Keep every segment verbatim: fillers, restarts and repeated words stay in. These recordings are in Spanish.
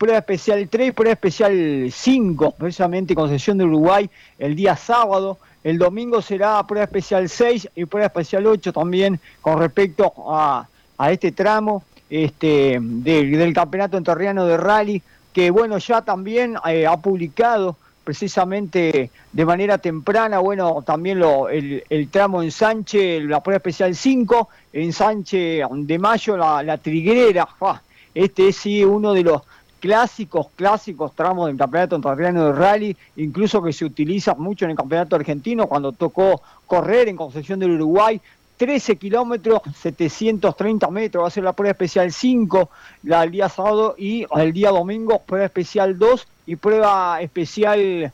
prueba especial tres, prueba especial cinco, precisamente Concepción del Uruguay, el día sábado. El domingo será prueba especial seis y prueba especial ocho también con respecto a, a este tramo este, de, del Campeonato Entrerriano de Rally, que bueno, ya también eh, ha publicado precisamente de manera temprana, bueno, también lo, el, el tramo ensanche, la prueba especial cinco, ensanche de mayo, la, la Triguera. ¡Fua! Este es sí uno de los clásicos, clásicos tramos del Campeonato Entrerriano de Rally, incluso que se utiliza mucho en el Campeonato Argentino cuando tocó correr en Concepción del Uruguay. trece kilómetros, setecientos treinta metros, va a ser la prueba especial cinco la, el día sábado, y el día domingo prueba especial dos y prueba especial,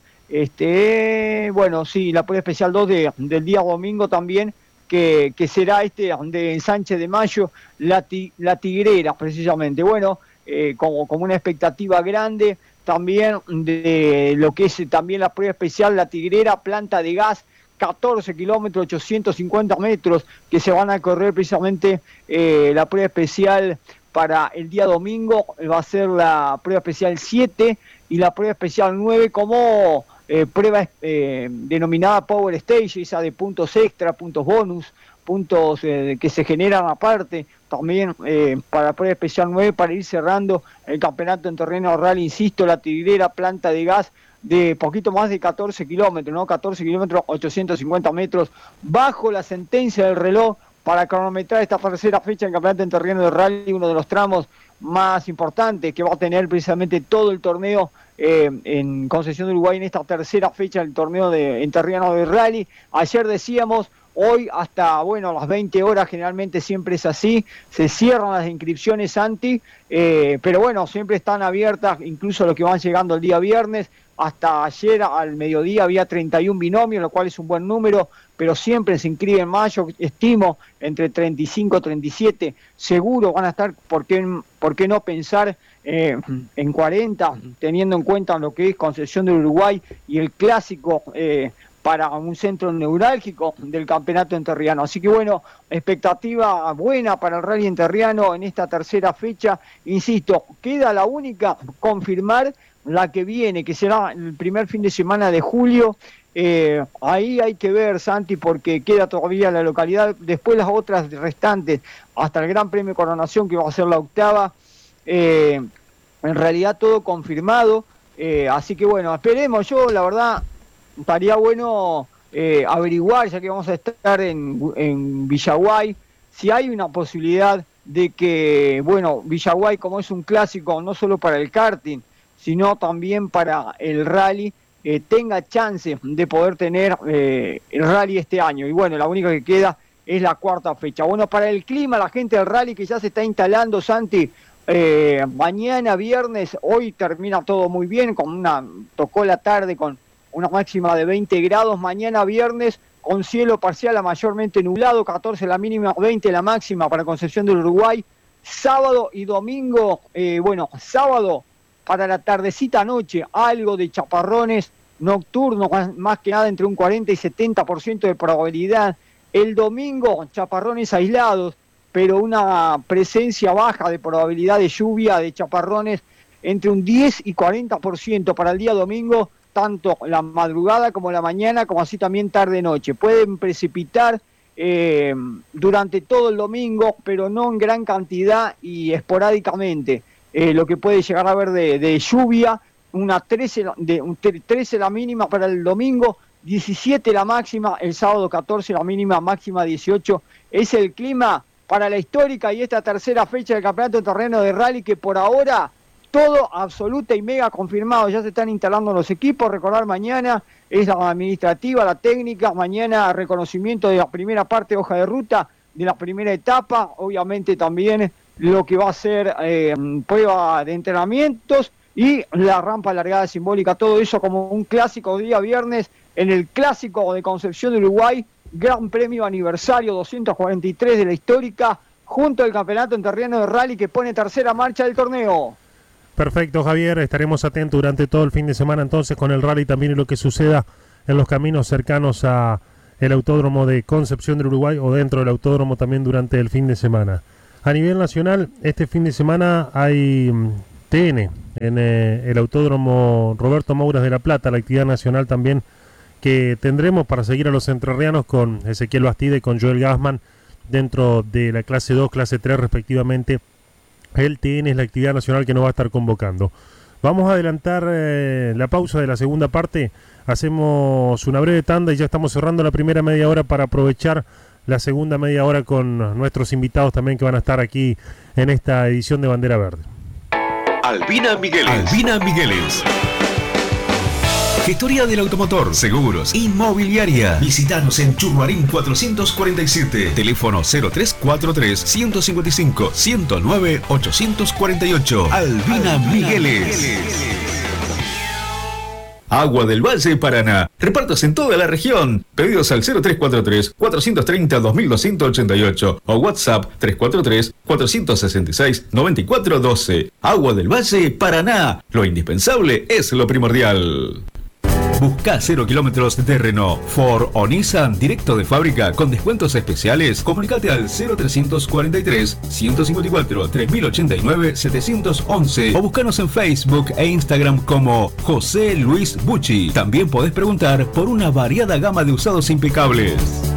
este, bueno, sí, la prueba especial dos de, del día domingo también, que, que será este de ensanche de mayo, la, ti, la Tigrera precisamente. Bueno, eh, como, como una expectativa grande también de lo que es también la prueba especial, la Tigrera, planta de gas, catorce kilómetros, ochocientos cincuenta metros, que se van a correr precisamente eh, la prueba especial para el día domingo. Va a ser la prueba especial siete y la prueba especial nueve como eh, prueba eh, denominada Power Stage, esa de puntos extra, puntos bonus, puntos eh, que se generan aparte, también eh, para la prueba especial nueve, para ir cerrando el campeonato en terreno rally, insisto, la Tigrera, planta de gas, de poquito más de catorce kilómetros, ¿no? catorce kilómetros, ochocientos cincuenta metros, bajo la sentencia del reloj para cronometrar esta tercera fecha del Campeonato Entrerriano de Rally, uno de los tramos más importantes que va a tener precisamente todo el torneo eh, en Concepción de Uruguay en esta tercera fecha del torneo de Entrerriano de Rally. Ayer decíamos, hoy hasta, bueno, las veinte horas, generalmente siempre es así, se cierran las inscripciones, Santi, eh, pero bueno, siempre están abiertas, incluso los que van llegando el día viernes. Hasta ayer al mediodía había treinta y un binomios, lo cual es un buen número, pero siempre se inscriben más. Yo estimo entre treinta y cinco, treinta y siete, seguro van a estar. ¿Por qué, por qué no pensar eh, en cuarenta, teniendo en cuenta lo que es Concepción del Uruguay y el clásico eh, para un centro neurálgico del campeonato entrerriano? Así que bueno, expectativa buena para el rally entrerriano en esta tercera fecha. Insisto, queda la única, confirmar la que viene, que será el primer fin de semana de julio. Eh, ahí hay que ver, Santi, porque queda todavía la localidad, después las otras restantes, hasta el Gran Premio Coronación, que va a ser la octava. Eh, en realidad todo confirmado, eh, así que bueno, esperemos. Yo la verdad estaría bueno eh, averiguar, ya que vamos a estar en, en Villaguay, si hay una posibilidad de que, bueno, Villaguay, como es un clásico no solo para el karting, sino también para el rally, eh, tenga chance de poder tener eh, el rally este año. Y bueno, la única que queda es la cuarta fecha. Bueno, para el clima, la gente del rally que ya se está instalando, Santi, eh, mañana viernes, hoy termina todo muy bien, con una, tocó la tarde con una máxima de veinte grados, mañana viernes con cielo parcial a mayormente nublado, catorce la mínima, veinte la máxima para Concepción del Uruguay. Sábado y domingo, eh, bueno, sábado para la tardecita noche, algo de chaparrones nocturnos, más, más que nada entre un cuarenta y setenta por ciento de probabilidad. El domingo, chaparrones aislados, pero una presencia baja de probabilidad de lluvia, de chaparrones, entre un diez y cuarenta por ciento para el día domingo, tanto la madrugada como la mañana, como así también tarde-noche. Pueden precipitar eh, durante todo el domingo, pero no en gran cantidad y esporádicamente. Eh, lo que puede llegar a haber de, de lluvia, una trece, de, un trece la mínima para el domingo, diecisiete la máxima, el sábado catorce la mínima, máxima dieciocho. Es el clima para la histórica y esta tercera fecha del Campeonato Entrerriano de Rally, que por ahora todo absoluta y mega confirmado. Ya se están instalando los equipos. Recordar, mañana es la administrativa, la técnica, mañana reconocimiento de la primera parte, hoja de ruta de la primera etapa, obviamente también lo que va a ser eh, prueba de entrenamientos y la rampa alargada simbólica, todo eso como un clásico día viernes en el clásico de Concepción de Uruguay, Gran Premio Aniversario doscientos cuarenta y tres de la histórica, junto al Campeonato Entrerriano de Rally que pone tercera marcha del torneo. Perfecto, Javier, estaremos atentos durante todo el fin de semana entonces con el rally también y lo que suceda en los caminos cercanos a el Autódromo de Concepción del Uruguay o dentro del autódromo también durante el fin de semana. A nivel nacional, este fin de semana hay T N, en eh, el Autódromo Roberto Mouras de La Plata, la actividad nacional también que tendremos para seguir a los entrerrianos con Ezequiel Bastida y con Joel Gassman dentro de la clase dos, clase tres respectivamente. El T N es la actividad nacional que nos va a estar convocando. Vamos a adelantar eh, la pausa de la segunda parte, hacemos una breve tanda y ya estamos cerrando la primera media hora para aprovechar la segunda media hora con nuestros invitados también que van a estar aquí en esta edición de Bandera Verde. Albina Migueles. Albina Migueles. Gestoría del automotor, seguros, inmobiliaria. Visítanos en Churruarín cuatrocientos cuarenta y siete. Teléfono cero tres cuatro tres, ciento cincuenta y cinco, ciento nueve, ochocientos cuarenta y ocho. Albina, Albina Migueles. Migueles. Agua del Valle Paraná. Repartos en toda la región. Pedidos al cero tres cuatro tres, cuatrocientos treinta, dos mil doscientos ochenta y ocho o WhatsApp tres cuatro tres, cuatrocientos sesenta y seis, noventa y cuatro doce. Agua del Valle Paraná. Lo indispensable es lo primordial. Busca cero kilómetros de terreno. Ford o Nissan directo de fábrica con descuentos especiales. Comunicate al cero trescientos cuarenta y tres, ciento cincuenta y cuatro, tres mil ochenta y nueve, setecientos once o búscanos en Facebook e Instagram como José Luis Bucci. También podés preguntar por una variada gama de usados impecables.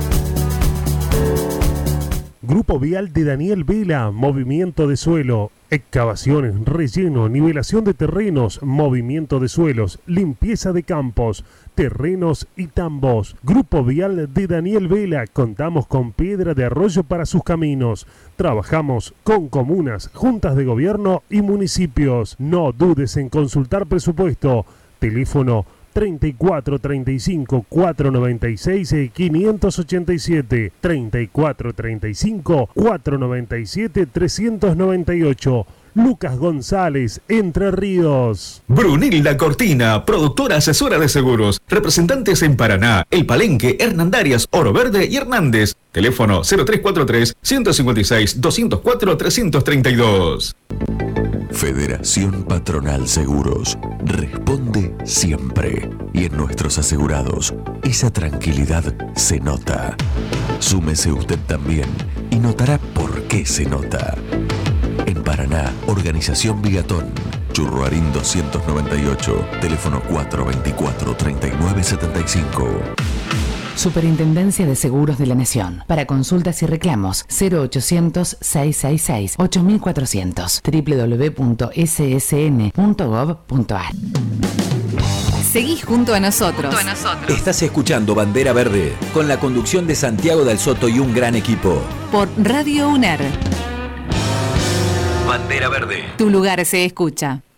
Grupo Vial de Daniel Vela, movimiento de suelo, excavaciones, relleno, nivelación de terrenos, movimiento de suelos, limpieza de campos, terrenos y tambos. Grupo Vial de Daniel Vela, contamos con piedra de arroyo para sus caminos. Trabajamos con comunas, juntas de gobierno y municipios. No dudes en consultar presupuesto. Teléfono treinta y cuatro, treinta y cinco, cuatrocientos noventa y seis, quinientos ochenta y siete, treinta y cuatro, treinta y cinco, cuatrocientos noventa y siete, trescientos noventa y ocho. Lucas González, Entre Ríos. Brunilda Cortina, productora asesora de seguros. Representantes en Paraná, El Palenque, Hernandarias, Oro Verde y Hernández. Teléfono cero tres cuatro tres, ciento cincuenta y seis, doscientos cuatro, trescientos treinta y dos. Federación Patronal Seguros responde siempre, y en nuestros asegurados esa tranquilidad se nota. Súmese usted también y notará por qué se nota. En Paraná, Organización Bigatón, Churruarín doscientos noventa y ocho, teléfono cuatro veinticuatro, treinta y nueve setenta y cinco. Superintendencia de Seguros de la Nación. Para consultas y reclamos, cero ochocientos, seiscientos sesenta y seis, ocho mil cuatrocientos, doble u doble u doble u punto ese ese ene punto gov punto a r. Seguís junto a nosotros. Junto a nosotros. Estás escuchando Bandera Verde, con la conducción de Santiago Del Soto y un gran equipo. Por Radio UNER. Bandera Verde. Tu lugar se escucha.